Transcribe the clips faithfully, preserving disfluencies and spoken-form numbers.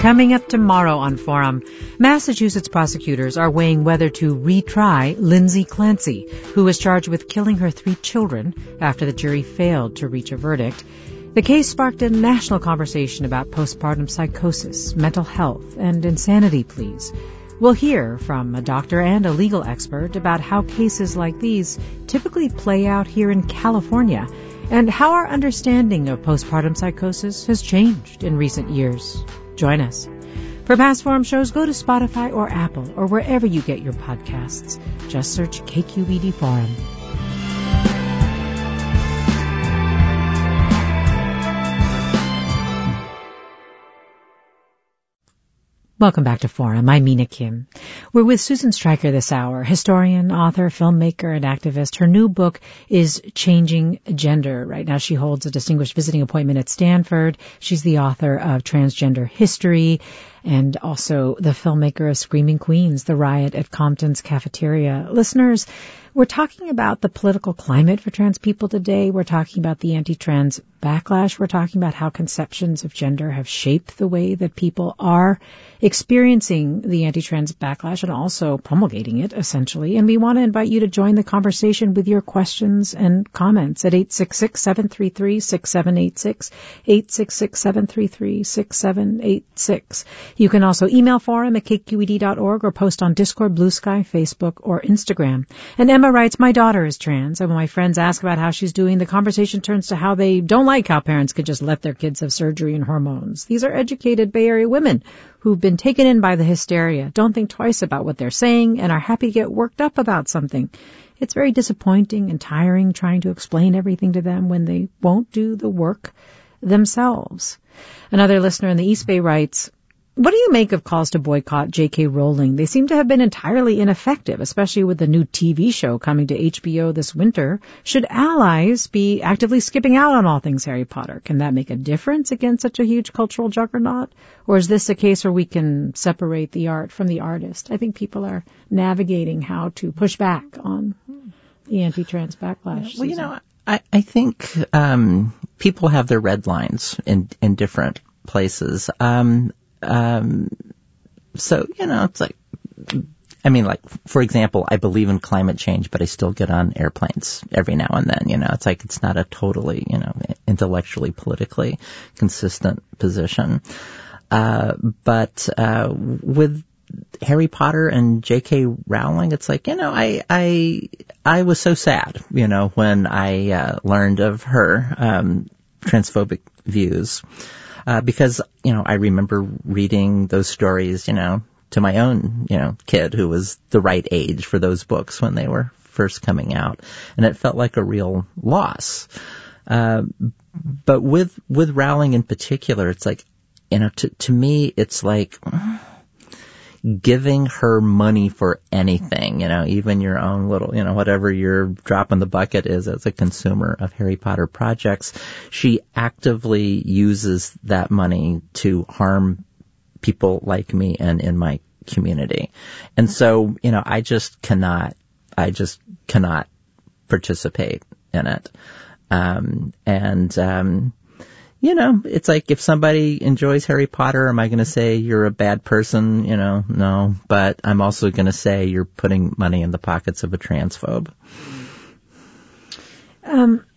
Coming up tomorrow on Forum, Massachusetts prosecutors are weighing whether to retry Lindsay Clancy, who was charged with killing her three children after the jury failed to reach a verdict. The case sparked a national conversation about postpartum psychosis, mental health, and insanity pleas. We'll hear from a doctor and a legal expert about how cases like these typically play out here in California and how our understanding of postpartum psychosis has changed in recent years. Join us. For past Forum shows, go to Spotify or Apple or wherever you get your podcasts. Just search K Q E D Forum. Welcome back to Forum. I'm Mina Kim. We're with Susan Stryker this hour, historian, author, filmmaker, and activist. Her new book is Changing Gender. Right now she holds a distinguished visiting appointment at Stanford. She's the author of Transgender History and also the filmmaker of Screaming Queens, the riot at Compton's cafeteria. Listeners, we're talking about the political climate for trans people today. We're talking about the anti-trans backlash. We're talking about how conceptions of gender have shaped the way that people are experiencing the anti-trans backlash and also promulgating it, essentially. And we want to invite you to join the conversation with your questions and comments at eight six six, seven three three, six seven eight six, eight six six, seven three three, six seven eight six. You can also email forum at k q e d dot org or post on Discord, Blue Sky, Facebook, or Instagram. And Emma writes, my daughter is trans, and when my friends ask about how she's doing, the conversation turns to how they don't like how parents could just let their kids have surgery and hormones. These are educated Bay Area women who've been taken in by the hysteria, don't think twice about what they're saying, and are happy to get worked up about something. It's very disappointing and tiring trying to explain everything to them when they won't do the work themselves. Another listener in the East Bay writes, what do you make of calls to boycott J K. Rowling? They seem to have been entirely ineffective, especially with the new T V show coming to H B O this winter. Should allies be actively skipping out on all things Harry Potter? Can that make a difference against such a huge cultural juggernaut? Or is this a case where we can separate the art from the artist? I think people are navigating how to push back on the anti-trans backlash. Well, you know, I, I think um, people have their red lines in, in different places. Um Um, so, you know, it's like, I mean, like, for example, I believe in climate change, but I still get on airplanes every now and then, you know, it's like, it's not a totally, you know, intellectually, politically consistent position. Uh, but, uh, with Harry Potter and J K. Rowling, it's like, you know, I, I, I was so sad, you know, when I, uh, learned of her, um, transphobic views. Uh, because, you know, I remember reading those stories, you know, to my own, you know, kid who was the right age for those books when they were first coming out. And it felt like a real loss. Uh, but with, with Rowling in particular, it's like, you know, to, to me, it's like giving her money for anything, you know, even your own little, you know, whatever your drop in the bucket is as a consumer of Harry Potter projects, she actively uses that money to harm people like me and in my community. And so, you know, I just cannot, I just cannot participate in it. Um, and, um, you know, it's like if somebody enjoys Harry Potter, am I going to say you're a bad person? You know, no. But I'm also going to say you're putting money in the pockets of a transphobe. Um,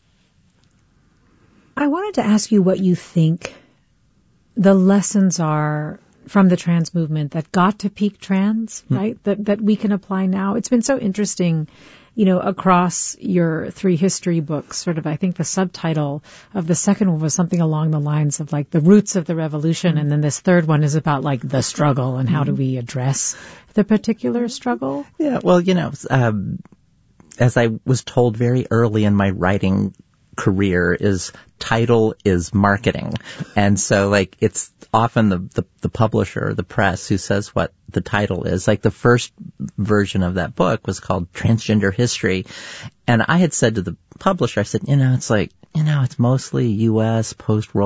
I wanted to ask you what you think the lessons are from the trans movement that got to peak trans, mm-hmm. right? That that we can apply now. It's been so interesting. You know, across your three history books, sort of, I think the subtitle of the second one was something along the lines of like the roots of the revolution. Mm-hmm. And then this third one is about like the struggle and how mm-hmm. do we address the particular struggle? Yeah, well, you know, um, as I was told very early in my writing career, is title is marketing. And so like it's often the, the, the publisher, the press who says what the title is. Like the first version of that book was called Transgender History. And I had said to the publisher, I said, you know, it's like, you know, it's mostly U S post-World